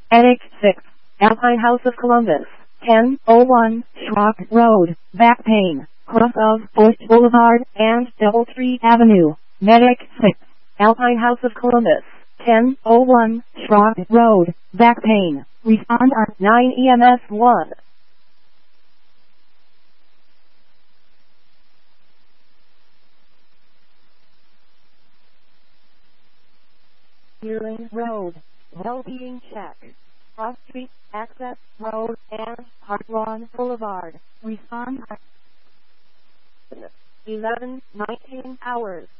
Medic 6, Alpine House of Columbus, 1001, Schrock Road, back pain, cross of Bush Boulevard and Doubletree Avenue. Medic 6, Alpine House of Columbus, 1001, Schrock Road, back pain. Respond on 9 EMS 1. Deering Road, well-being check. Cross Street, Access Road, and Heartlawn Boulevard. Respond 11:19 hours.